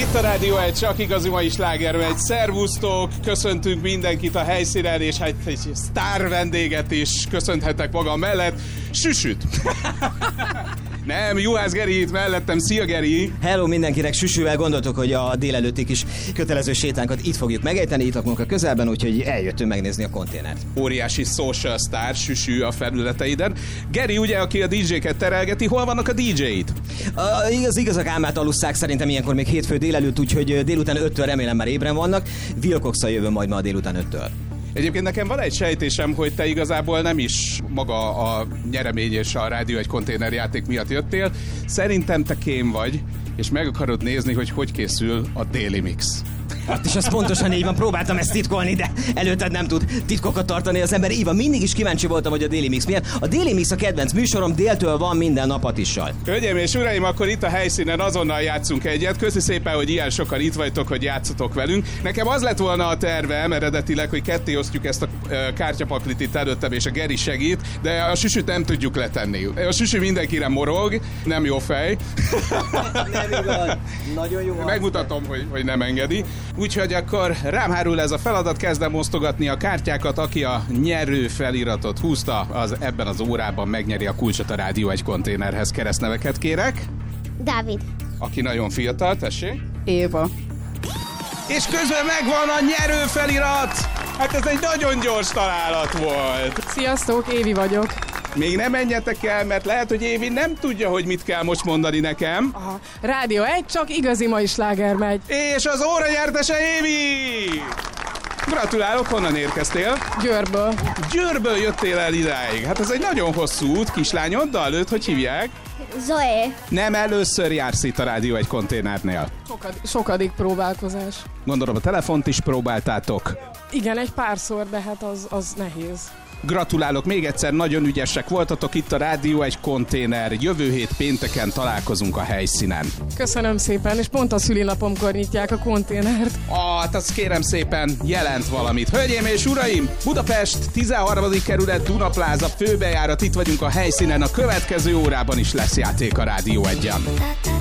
Itt a Rádió egy csak igazi mai sláger megy. Szervusztok, köszöntünk mindenkit a helyszínen, és hát egy sztár vendéget is köszönhetek magam mellett. Süsüt! Nem, Juhász Geri itt mellettem. Szia, Geri! Hello mindenkinek, Süsüvel gondoltuk, hogy a délelőtti kis kötelező sétánkat itt fogjuk megejteni, itt lakunk a közelben, úgyhogy eljöttünk megnézni a konténert. Óriási social star Süsü a felületeiden. Geri ugye, aki a DJ-ket terelgeti, hol vannak a DJ-t? Az igazak álmát alusszák szerintem ilyenkor még hétfő délelőtt, úgyhogy délután 5-től remélem már ébren vannak. Wilcox-szal jövő majd ma a délután 5-től. Egyébként nekem van egy sejtésem, hogy te igazából nem is maga a nyeremény és a Rádió egy konténerjáték miatt jöttél. Szerintem te kém vagy, és meg akarod nézni, hogy készül a Daily Mix. Hát és az pontosan így van, próbáltam ezt titkolni, de előtted nem tud titkokat tartani az ember. Így van, mindig is kíváncsi voltam, hogy a Daily Mix milyen. A Daily Mix a kedvenc műsorom, déltől van minden nap Atissal. Hölgyeim és uraim, akkor itt a helyszínen azonnal játszunk egyet. Köszi szépen, hogy ilyen sokan itt vagytok, hogy játszotok velünk. Nekem az lett volna a tervem eredetileg, hogy ketté osztjuk ezt a kártyapaklit itt előttem, és a Geri segít, de a Süsüt nem tudjuk letenni. A Süsü mindenkire morog, nem jó fej. Nem igaz, nagyon jó. Megmutatom, hogy nem engedi. Úgyhogy akkor rám hárul ez a feladat, kezdem osztogatni a kártyákat, aki a nyerő feliratot húzta, az ebben az órában megnyeri a kulcsot a Rádió egy konténerhez. Keresztneveket kérek. Dávid. Aki nagyon fiatal, tessék. Éva. És közben megvan a nyerő felirat! Hát ez egy nagyon gyors találat volt. Sziasztok, Évi vagyok. Még nem menjetek el, mert lehet, hogy Évi nem tudja, hogy mit kell most mondani nekem. Aha. Rádió egy, csak igazi mai sláger megy. És az óra nyertese Évi! Gratulálok, honnan érkeztél? Győrből. Győrből jöttél el idáig. Hát ez egy nagyon hosszú út, kislányoddal, őt hogy hívják? Zoé. Nem először jársz itt a Rádió egy konténernél. Sokadik próbálkozás. Gondolom a telefont is próbáltátok. Igen, egy párszor, de hát az nehéz. Gratulálok még egyszer, nagyon ügyesek voltatok, itt a Rádió egy konténer. Jövő hét pénteken találkozunk a helyszínen. Köszönöm szépen, és pont a szülinapomkor nyitják a konténert. Hát azt kérem szépen jelent valamit. Hölgyeim és uraim, Budapest 13. kerület Dunapláza főbejárat, itt vagyunk a helyszínen, a következő órában is lesz játék a Rádió egyen.